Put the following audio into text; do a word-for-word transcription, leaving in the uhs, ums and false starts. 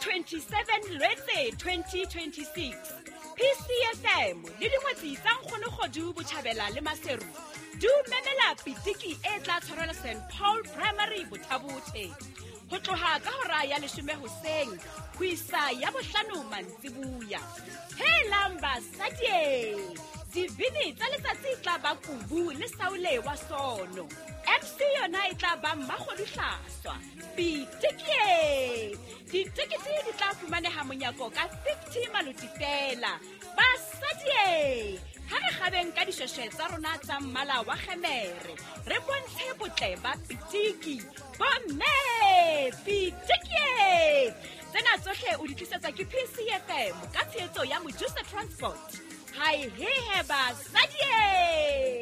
twenty-seven Lwetse twenty twenty-six. P C F M le dingwetsi tsa Nkgonogodu Botjhabela le Maseru du memela pitiki e tla tshwarela Saint Paul Primary Bothabothe ho tloha ka hora ya leshome hoseng ho isa ya bohlano mantsibuya. Helang basadi, dibini tsa letsatsi tla ba Kubu le Saule wa Sono. M C yona e tla ba Mmakgoduhlaswa. Pitiki ditikiti di tla fumaneha monyako ka fifty maluti fela. Basadi, ha re kgabeng ka dishweshwe tsa rona tsa mmala wa kgemere re bontshe botle ba pitiki. Bomme pitiki tsena tsohle o di tlisetsa ke P C F M ka tshehetso ya Mojusa Transport. Hai he he basadi.